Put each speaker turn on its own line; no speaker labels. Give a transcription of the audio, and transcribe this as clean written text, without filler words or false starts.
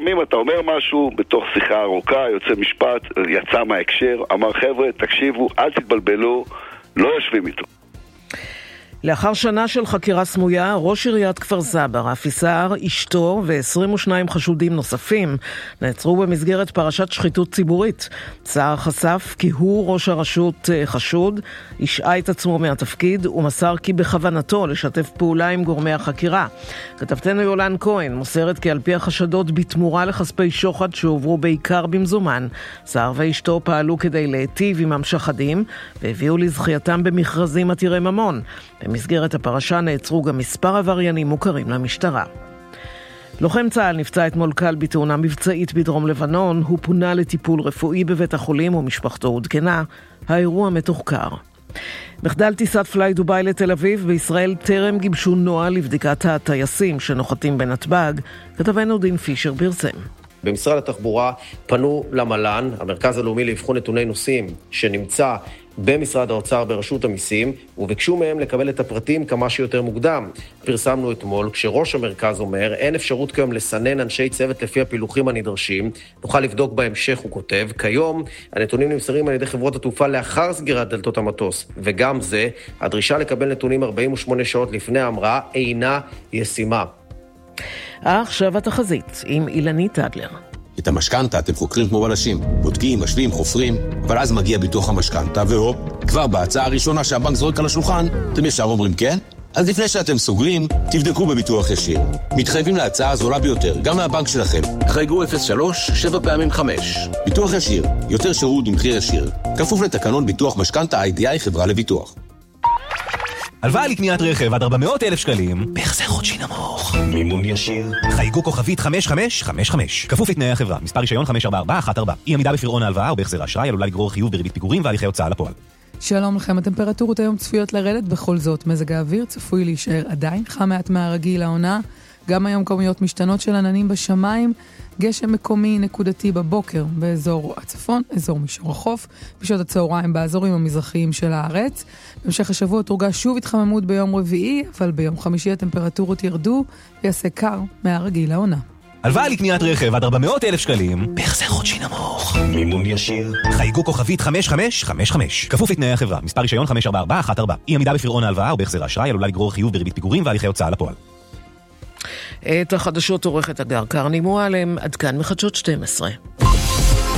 לפעמים אתה אומר משהו, בתוך שיחה ארוכה, יוצא משפט, יצא מההקשר, אמר חבר'ה, תקשיבו, אל תתבלבלו, לא יושבים איתו.
לאחר שנה של חקירה סמויה, ראש עיריית כפר סבא, רפי סער, אשתו ו22 חשודים נוספים נעצרו במסגרת פרשת שחיתות ציבורית. סער חשף כי הוא ראש הרשות חשוד, השעה את עצמו מהתפקיד ומסר כי בכוונתו לשתף פעולה עם גורמי החקירה. כתבתנו יולן כהן מוסרת כי על פי החשדות בתמורה לכספי שוחד שהועברו בעיקר במזומן, סער ואשתו פעלו כדי להיטיב עם המשחדים והביאו לזכייתם במכרזים עתירי ממון. במסגרת הפרשה נעצרו גם מספר עבריינים מוכרים למשטרה. לוחם צה"ל נפצע אתמול קל בתאונה מבצעית בדרום לבנון, הוא פונה לטיפול רפואי בבית החולים ומשפחתו עודכנה, האירוע מתוחקר. מחדל טיסת פליי דוביי לתל אביב, בישראל טרם גיבשו נוהל לבדיקת הטייסים שנוחתים בנתב"ג, כתבנו דין פישר פרסם.
במשרד התחבורה פנו למל"ן, המרכז הלאומי לבחון נתוני נוסעים, שנמצא במשרד האוצר ברשות המיסים, וביקשו מהם לקבל את הפרטים כמה שיותר מוקדם. פרסמנו אתמול, כשראש המרכז אומר, אין אפשרות כיום לסנן אנשי צוות לפי הפילוחים הנדרשים, נוכל לבדוק בהמשך, הוא כותב. כיום, הנתונים נמסרים על ידי חברות התעופה לאחר סגירת דלתות המטוס, וגם זה, הדרישה לקבל נתונים 48 שעות לפני ההמראה אינה ישימה.
עכשיו התחזית עם אילנית אדלר.
את המשכנתה אתם חוקרים כמו בלשים, בודקים, משווים, חופרים, אבל אז מגיע ביטוח המשכנתה, והופ, כבר בהצעה הראשונה שהבנק זורק על השולחן, אתם ישר אומרים כן? אז לפני שאתם סוגרים, תבדקו בביטוח ישיר. מתחייבים להצעה הזולה ביותר, גם מהבנק שלכם. חייגו 03 7 פעמים 5. ביטוח ישיר, יותר שירות במחיר ישיר. כפוף לתקנון ביטוח משכנתה IDI חברה לביטוח.
הלוואה לקניית רכב עד 400,000 שקלים, בהחזר חודשי נמוך. מימון ישיר. חייגו כוכבית 5555. כפוף לתנאי החברה. מספר רישיון 54414. אי עמידה בפירעון ההלוואה או בהחזר האשראי עלולה לגרור חיוב בריבית פיגורים והליכי הוצאה לפועל.
שלום לכם, הטמפרטורות היום צפויות לרדת, בכל זאת מזג האוויר צפוי להישאר עדיין חם מעט מהרגיל לעונה. גם היום כמויות משתנות של עננים בשמיים, גשם מקומי נקודתי בבוקר באזור הצפון, אזור מישור החוף, בשעות הצהריים באזורים המזרחיים של הארץ. במשך השבוע תורגש שוב התחממות ביום רביעי, אבל ביום חמישי הטמפרטורות ירדו ויעשה קר מהרגיל לעונה.
הלוואה לקניית רכב עד 400,000 שקלים, בהחזר חודשי נמוך. מימון ישיר. חייגו כוכבית 5555. כפוף לתנאי החברה. מספר רישיון 54414. אי עמידה בפירעון ההלוואה או בהחזר האשראי עלולה לגרור חיוב בריבית פיגורים והליכי הוצאה לפועל.
את החדשות עורכת הגר קרני מועלם, עד כאן מחדשות 12.